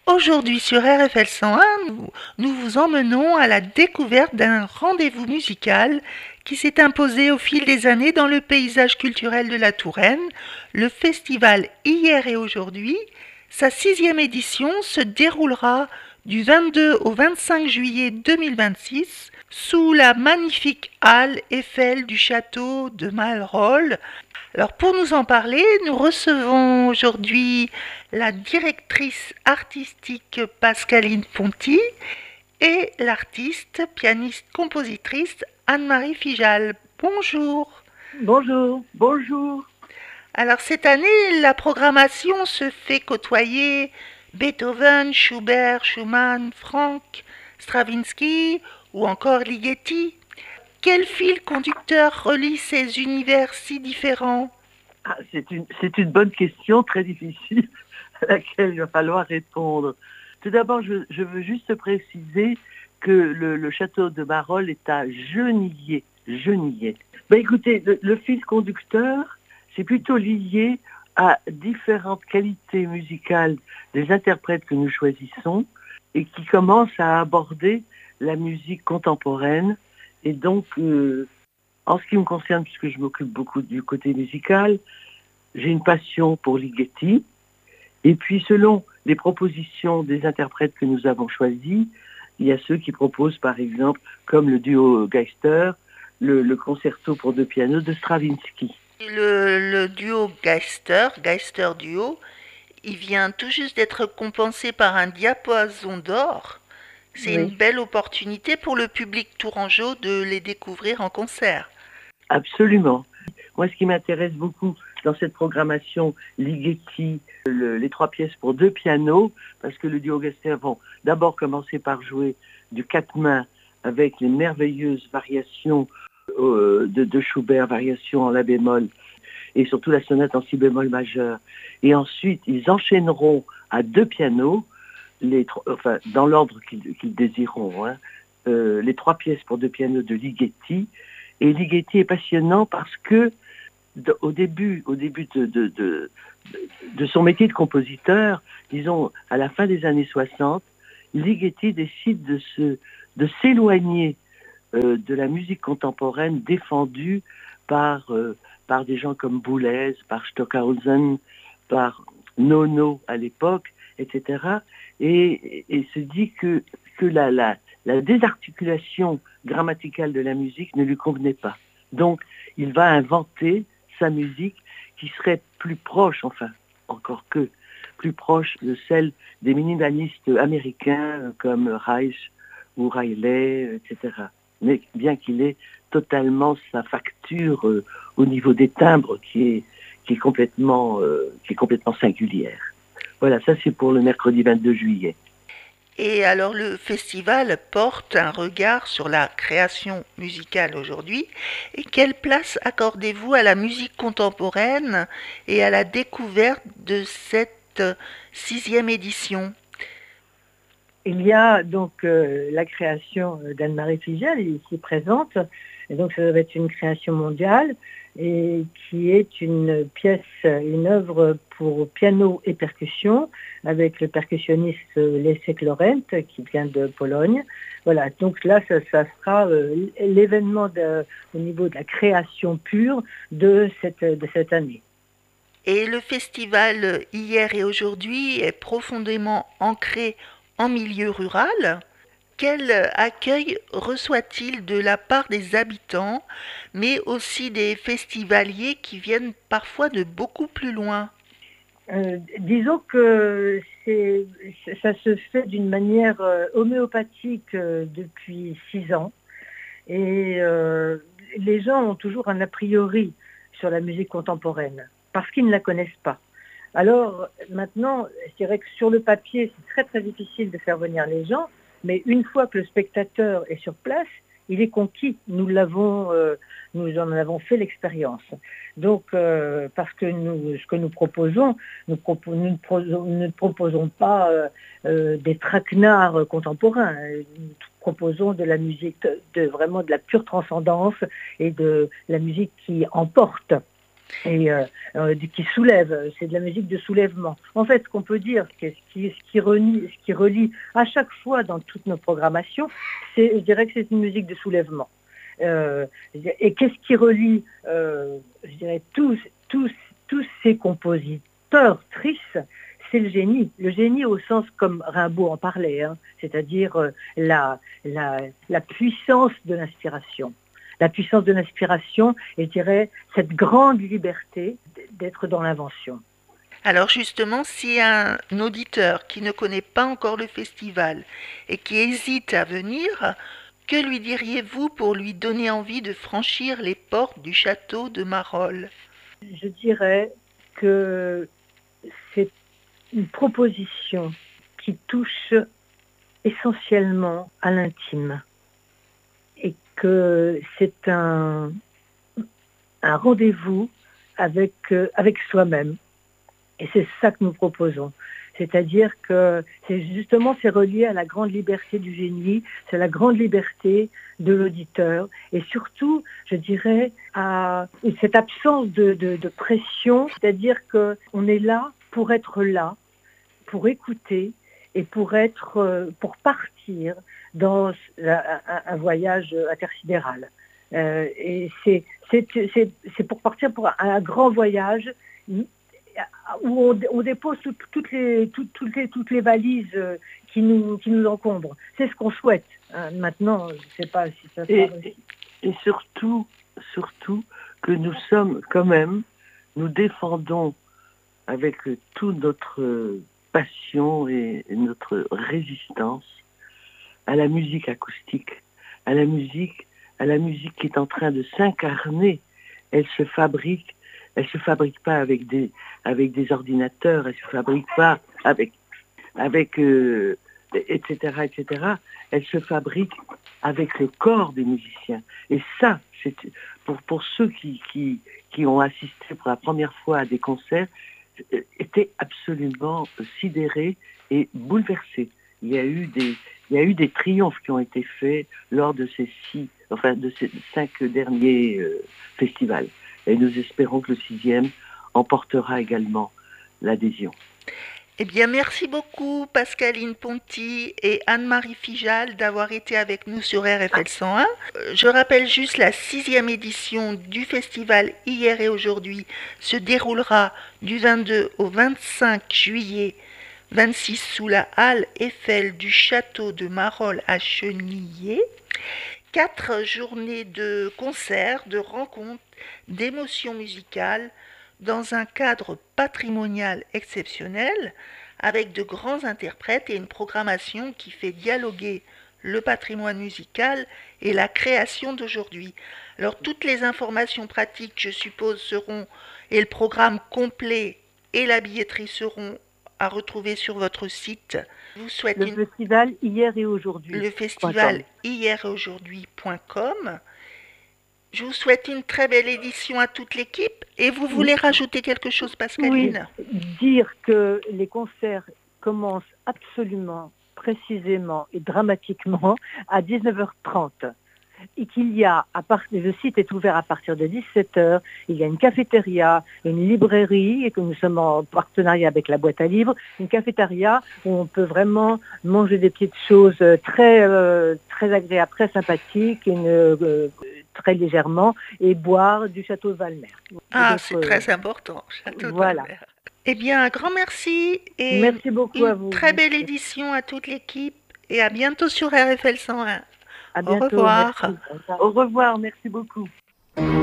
Aujourd'hui sur RFL 101, nous vous emmenons à la découverte d'un rendez-vous musical qui s'est imposé au fil des années dans le paysage culturel de la Touraine, le festival Hier et Aujourd'hui. Sa 6e édition se déroulera du 22 au 25 juillet 2026 sous la magnifique halle Eiffel du château de Malraux. Alors pour nous en parler, nous recevons aujourd'hui la directrice artistique Pascaline Ponty et l'artiste, pianiste, compositrice Anne-Marie Fijal. Bonjour. Bonjour, bonjour. Alors cette année, la programmation se fait côtoyer Beethoven, Schubert, Schumann, Franck, Stravinsky ou encore Ligeti. Quel fil conducteur relie ces univers si différents? C'est une bonne question, très difficile, à laquelle il va falloir répondre. Tout d'abord, je veux juste préciser que le château de Marolles est à Genillé. Genillé. Écoutez, le fil conducteur, c'est plutôt lié à différentes qualités musicales des interprètes que nous choisissons et qui commencent à aborder la musique contemporaine. Et donc, en ce qui me concerne, puisque je m'occupe beaucoup du côté musical, j'ai une passion pour Ligeti. Et puis, selon les propositions des interprètes que nous avons choisis, il y a ceux qui proposent, par exemple, comme le duo Geister, le concerto pour deux pianos de Stravinsky. Le duo Geister duo, il vient tout juste d'être compensé par un diapason d'or. C'est une Oui, belle opportunité pour le public tourangeau de les découvrir en concert. absolument. Moi, ce qui m'intéresse beaucoup dans cette programmation Ligeti, les trois pièces pour deux pianos, parce que le duo Geister vont d'abord commencer par jouer du quatre mains avec les merveilleuses variations de Schubert, variations en la bémol, et surtout la sonate en si bémol majeur. Et ensuite, ils enchaîneront à deux pianos, dans l'ordre qu'ils désireront, les trois pièces pour deux pianos de Ligeti. Et Ligeti est passionnant parce que au début de son métier de compositeur, disons à la fin des années 60, Ligeti décide de s'éloigner de la musique contemporaine défendue par des gens comme Boulez, par Stockhausen, par Nono à l'époque, etc. Et se dit que la désarticulation grammaticale de la musique ne lui convenait pas. Donc, il va inventer sa musique qui serait plus proche, enfin, encore que, plus proche de celle des minimalistes américains comme Reich ou Riley, etc. Mais bien qu'il ait totalement sa facture au niveau des timbres qui est complètement singulière. Voilà, ça c'est pour le mercredi 22 juillet. Et alors le festival porte un regard sur la création musicale aujourd'hui. Et quelle place accordez-vous à la musique contemporaine et à la découverte de cette 6e édition? Il y a donc la création d'Anne-Marie Fijal ici présente, et donc ça va être une création mondiale, et qui est une pièce, une œuvre pour piano et percussion, avec le percussionniste Leszek Laurent, qui vient de Pologne. Voilà, donc là, ça sera l'événement au niveau de la création pure de cette année. Et le festival Hier et Aujourd'hui est profondément ancré en milieu rural. Quel accueil reçoit-il de la part des habitants, mais aussi des festivaliers qui viennent parfois de beaucoup plus loin? Disons que ça se fait d'une manière homéopathique depuis 6 ans, et les gens ont toujours un a priori sur la musique contemporaine parce qu'ils ne la connaissent pas. Alors maintenant, je dirais que sur le papier, c'est très très difficile de faire venir les gens, mais une fois que le spectateur est sur place, il est conquis. Nous en avons fait l'expérience. Donc, parce que ce que nous proposons, nous ne proposons pas des traquenards contemporains. Nous proposons de la musique, vraiment de la pure transcendance et de la musique qui emporte. et qui soulève, c'est de la musique de soulèvement. En fait, ce qu'on peut dire, ce qui relie à chaque fois dans toutes nos programmations, je dirais que c'est une musique de soulèvement. Et qu'est-ce qui relie, je dirais, tous ces compositeurs tristes, c'est le génie au sens comme Rimbaud en parlait, hein, c'est-à-dire la puissance de l'inspiration. La puissance de l'inspiration, et je dirais cette grande liberté d'être dans l'invention. Alors justement, si un auditeur qui ne connaît pas encore le festival et qui hésite à venir, que lui diriez-vous pour lui donner envie de franchir les portes du château de Marolles? Je dirais que c'est une proposition qui touche essentiellement à l'intime et que c'est un rendez-vous avec soi-même. Et c'est ça que nous proposons. C'est-à-dire que c'est relié à la grande liberté du génie, c'est la grande liberté de l'auditeur et surtout, je dirais, à cette absence de pression, c'est-à-dire qu'on est là, pour écouter et pour partir dans un voyage intersidéral. Et c'est pour partir pour un grand voyage où on dépose toutes les valises qui nous encombrent. C'est ce qu'on souhaite. Maintenant, je ne sais pas si ça sera réussi. Et surtout que nous sommes quand même, nous défendons avec toute notre passion et notre résistance à la musique acoustique, à la musique qui est en train de s'incarner. Elle se fabrique pas avec des ordinateurs, elle se fabrique pas avec etc. Elle se fabrique avec le corps des musiciens. Et ça, c'est pour ceux qui ont assisté pour la première fois à des concerts, étaient absolument sidérés et bouleversés. Il y a eu des triomphes qui ont été faits lors de ces 5 derniers festivals. Et nous espérons que le 6e emportera également l'adhésion. Eh bien, merci beaucoup Pascaline Ponty et Anne-Marie Fijal d'avoir été avec nous sur RFL 101. Je rappelle juste la 6e édition du festival Hier et Aujourd'hui se déroulera du 22 au 25 juillet 26 sous la halle Eiffel du château de Marolles à Chenillé. 4 journées de concerts, de rencontres, d'émotions musicales dans un cadre patrimonial exceptionnel avec de grands interprètes et une programmation qui fait dialoguer le patrimoine musical et la création d'aujourd'hui. Alors toutes les informations pratiques, je suppose, et le programme complet et la billetterie seront à retrouver sur votre site. Je vous souhaite festival Hier et Aujourd'hui. Le festival hier et aujourd'hui.com. Je vous souhaite une très belle édition à toute l'équipe. Et vous voulez rajouter quelque chose, Pascaline? Oui, dire que les concerts commencent absolument, précisément et dramatiquement à 19h30. Et qu'il y a, le site est ouvert à partir de 17h, il y a une cafétéria, une librairie, et que nous sommes en partenariat avec la boîte à livres, une cafétéria où on peut vraiment manger des petites choses très agréables, très sympathiques, très légèrement, et boire du château de Valmer. Ah, c'est très important, château de Valmer. Eh bien, un grand merci et merci beaucoup à vous. Une très belle édition à toute l'équipe et à bientôt sur RFL 101. À bientôt. Au revoir. Merci. Au revoir, merci beaucoup.